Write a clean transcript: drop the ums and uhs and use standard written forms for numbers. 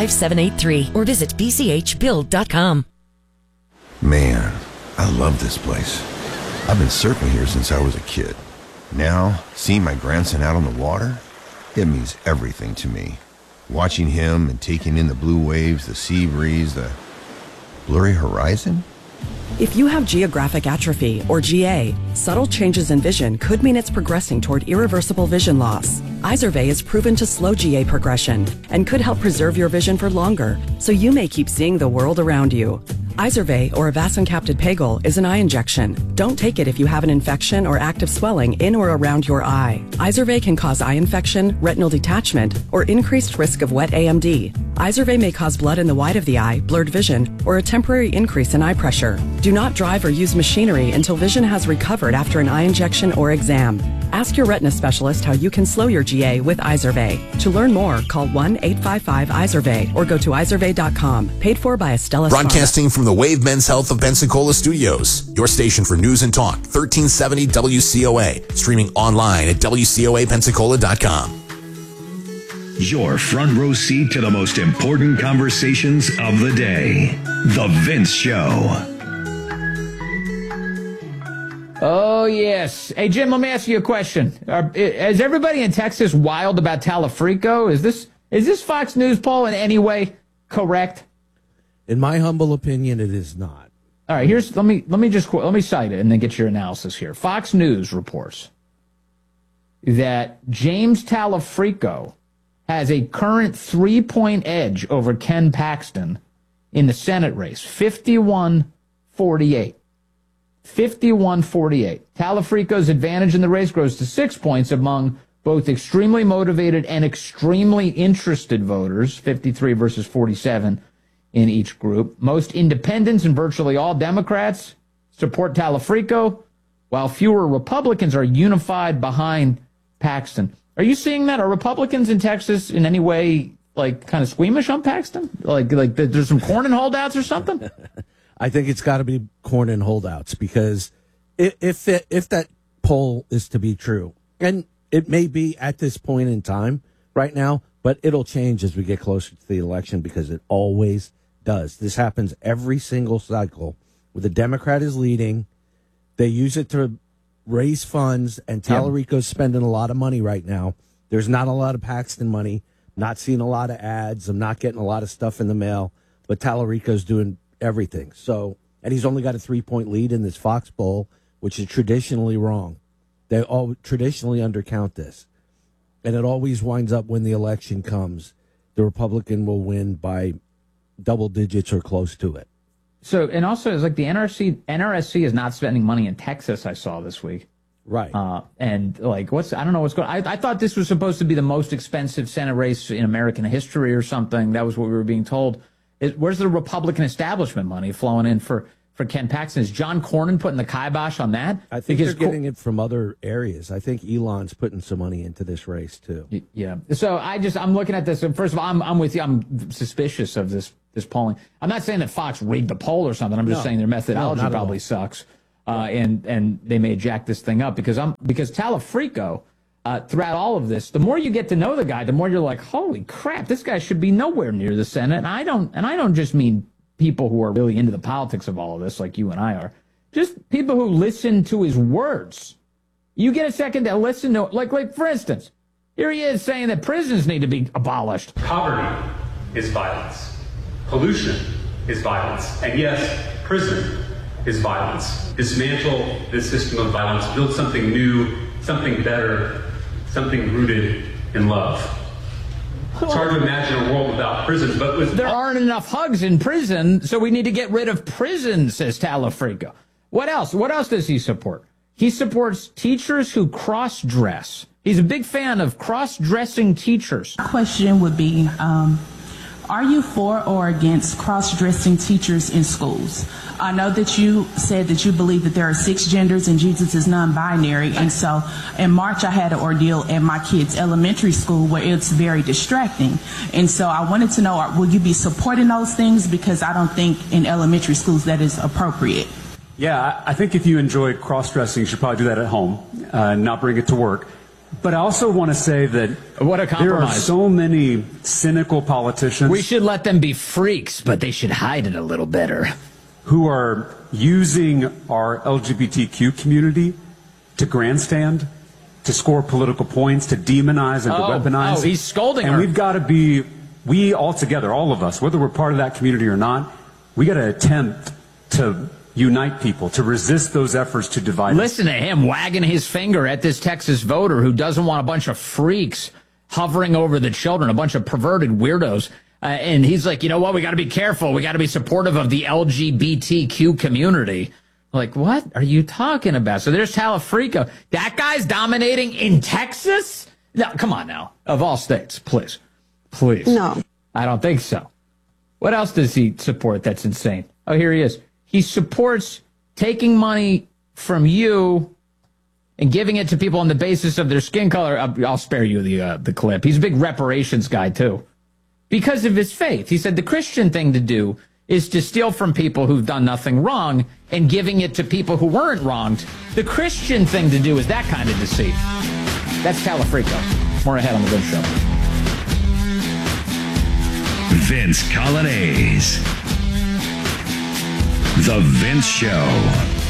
5783 or visit bchbuild.com. Man, I love this place. I've been surfing here since I was a kid. Now, seeing my grandson out on the water, it means everything to me. Watching him and taking in the blue waves, the sea breeze, the blurry horizon. If you have geographic atrophy, or GA, subtle changes in vision could mean it's progressing toward irreversible vision loss. Izervay is proven to slow GA progression and could help preserve your vision for longer, so you may keep seeing the world around you. Izervay, or avacincaptad pegol, is an eye injection. Don't take it if you have an infection or active swelling in or around your eye. Izervay can cause eye infection, retinal detachment, or increased risk of wet AMD. Izervay may cause blood in the white of the eye, blurred vision, or a temporary increase in eye pressure. Do not drive or use machinery until vision has recovered after an eye injection or exam. Ask your retina specialist how you can slow your GA with Izervay. To learn more, call 1-855-IZERVAY or go to izervay.com. Paid for by Astellas Broadcasting from the Wave Men's Health of Pensacola Studios, your station for news and talk, 1370 WCOA. Streaming online at WCOAPensacola.com. Your front row seat to the most important conversations of the day. The Vince Show. Oh, yes. Hey, Jim, let me ask you a question. Is everybody in Texas wild about Talafrico? Is this Fox News poll in any way correct? In my humble opinion, it is not. All right, let me cite it and then get your analysis here. Fox News reports that James Talafrico has a current 3-point edge over Ken Paxton in the Senate race, 51-48. 51-48. Talafrico's advantage in the race grows to 6 points among both extremely motivated and extremely interested voters, 53 versus 47 in each group. Most independents and virtually all Democrats support Talafrico, while fewer Republicans are unified behind Paxton. Are you seeing that? Are Republicans in Texas in any way, like, kind of squeamish on Paxton? Like there's some Cornyn holdouts or something? I think it's got to be Cornyn holdouts, because if that poll is to be true, and it may be at this point in time right now, but it'll change as we get closer to the election, because it always does. This happens every single cycle where the Democrat is leading. They use it to raise funds, and Talarico's spending a lot of money right now. There's not a lot of Paxton money, not seeing a lot of ads. I'm not getting a lot of stuff in the mail, but Talarico's doing everything. So, and he's only got a 3-point lead in this Fox poll, which is traditionally wrong. They all traditionally undercount this. And it always winds up, when the election comes, the Republican will win by double digits or close to it. So, and also, it's like the NRSC is not spending money in Texas, I saw this week. Right. And like, I don't know what's going on. I thought this was supposed to be the most expensive Senate race in American history or something. That was what we were being told. Where's the Republican establishment money flowing in for Ken Paxton? Is John Cornyn putting the kibosh on that? I think they're getting it from other areas. I think Elon's putting some money into this race too. Yeah. So I'm looking at this. And first of all, I'm with you. I'm suspicious of this polling. I'm not saying that Fox rigged the poll or something. I'm just saying their methodology probably sucks. And they may jack this thing up because Talafrico, throughout all of this, the more you get to know the guy, the more you're like, holy crap, this guy should be nowhere near the Senate. And I don't just mean people who are really into the politics of all of this, like you and I are, just people who listen to his words. You get a second to listen to, like for instance, here he is saying that prisons need to be abolished. Poverty is violence. Pollution is violence. And yes, prison is violence. Dismantle this system of violence, build something new, something better, something rooted in love. It's hard to imagine a world without prisons, but there aren't enough hugs in prison, so we need to get rid of prisons, says Talafrico. What else? What else does he support? He supports teachers who cross-dress. He's a big fan of cross-dressing teachers. Question would be, are you for or against cross-dressing teachers in schools? I know that you said that you believe that there are 6 genders and Jesus is non-binary. And so in March, I had an ordeal at my kids' elementary school where it's very distracting. And so I wanted to know, will you be supporting those things? Because I don't think in elementary schools that is appropriate. Yeah, I think if you enjoy cross-dressing, you should probably do that at home, not bring it to work. But I also want to say that what a compromise. There are so many cynical politicians. We should let them be freaks, but they should hide it a little better. Who are using our LGBTQ community to grandstand, to score political points, to demonize and to weaponize. Oh, he's scolding her. And we've got to be, we all together, all of us, whether we're part of that community or not, we got to attempt to unite people, to resist those efforts to divide. Listen to him wagging his finger at this Texas voter who doesn't want a bunch of freaks hovering over the children, a bunch of perverted weirdos. And he's like, you know what? We got to be careful. We got to be supportive of the LGBTQ community. Like, what are you talking about? So there's Talafrico. That guy's dominating in Texas? No, come on now. Of all states, please. Please. No. I don't think so. What else does he support that's insane? Oh, here he is. He supports taking money from you and giving it to people on the basis of their skin color. I'll spare you the clip. He's a big reparations guy, too. Because of his faith. He said the Christian thing to do is to steal from people who've done nothing wrong and giving it to people who weren't wronged. The Christian thing to do is that kind of deceit. That's Talafrico. More ahead on The Vince Show. Vince Coglianese. The Vince Show.